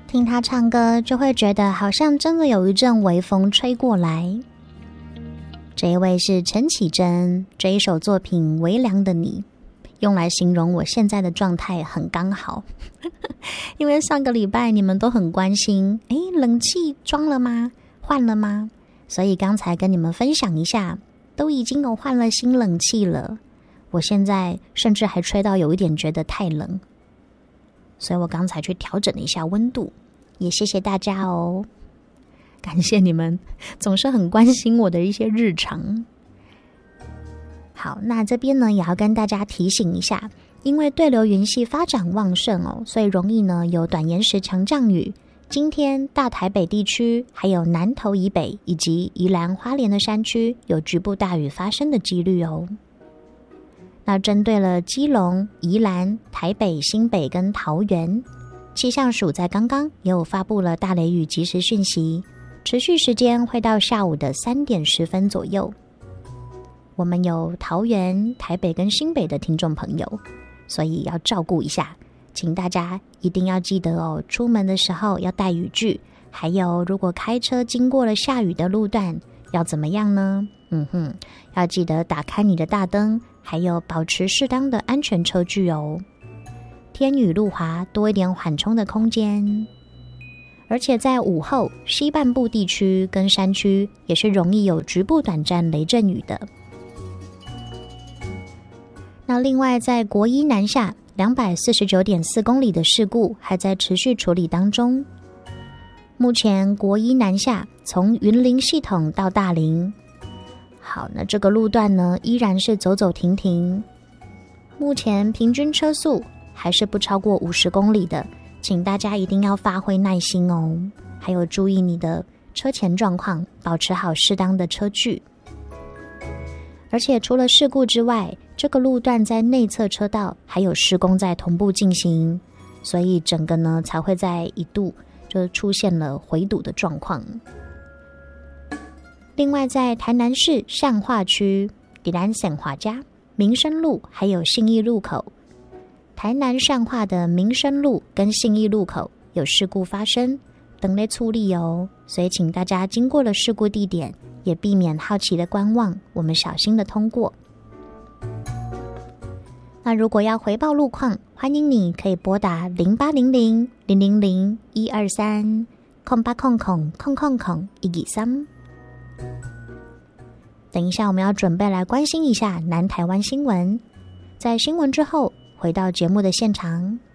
听他唱歌就会觉得好像真的有一阵微风吹过来。这一位是陈绮贞，这一首作品《微凉的你》用来形容我现在的状态很刚好因为上个礼拜你们都很关心，冷气装了吗？换了吗？所以刚才跟你们分享一下，都已经有换了新冷气了。我现在甚至还吹到有一点觉得太冷，所以我刚才去调整了一下温度，也谢谢大家哦，感谢你们总是很关心我的一些日常。好，那这边呢也要跟大家提醒一下，因为对流云系发展旺盛哦，所以容易呢有短延时强降雨。今天大台北地区还有南投以北以及宜兰花莲的山区有局部大雨发生的几率哦。那针对了基隆、宜兰、台北、新北跟桃园，气象署在刚刚也有发布了大雷雨即时讯息，持续时间会到下午的3点10分左右。我们有桃园、台北跟新北的听众朋友，所以要照顾一下，请大家一定要记得哦，出门的时候要带雨具，还有如果开车经过了下雨的路段要怎么样呢？要记得打开你的大灯，还有保持适当的安全车距哦。天雨路滑，多一点缓冲的空间。而且在午后，西半部地区跟山区也是容易有局部短暂雷阵雨的。那另外在国一南下249.4公里的事故还在持续处理当中。目前国一南下从云林系统到大林，好，那这个路段呢依然是走走停停，目前平均车速还是不超过50公里的，请大家一定要发挥耐心哦，还有注意你的车前状况，保持好适当的车距。而且除了事故之外，这个路段在内侧车道还有施工在同步进行，所以整个呢才会在一度就出现了回堵的状况。另外在台南市善化区迪兰省华家民生路还有信义路口，台南善化的民生路跟信义路口有事故发生，等待处理哦，所以请大家经过了事故地点也避免好奇的观望，我们小心的通过。那如果要回报路况，欢迎你可以拨打0800-000-123-0800-123。等一下我们要准备来关心一下南台湾新闻，在新闻之后回到节目的现场。